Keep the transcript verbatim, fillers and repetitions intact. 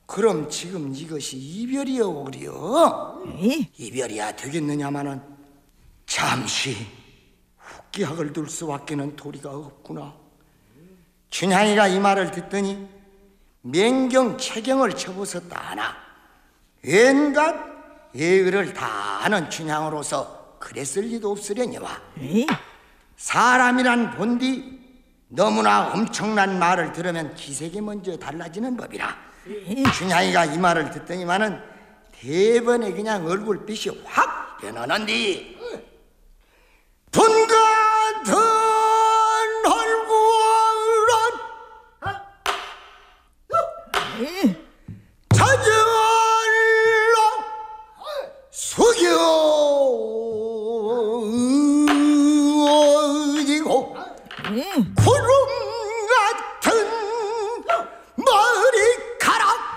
그럼 지금 이것이 이별이여 오리여? 에? 이별이야 되겠느냐마는 잠시 후기약을 둘 수밖에는 도리가 없구나. 춘향이가 이 말을 듣더니 맹경 채경을 쳐부었다 하나 온갖 예의를 다 아는 춘향으로서 그랬을 리도 없으려니와. 에? 사람이란 본디 너무나 엄청난 말을 들으면 기색이 먼저 달라지는 법이라. 춘향이가 이 말을 듣더니만은 대번에 그냥 얼굴빛이 확 변하는디 분 같은 얼굴은 에? 찾아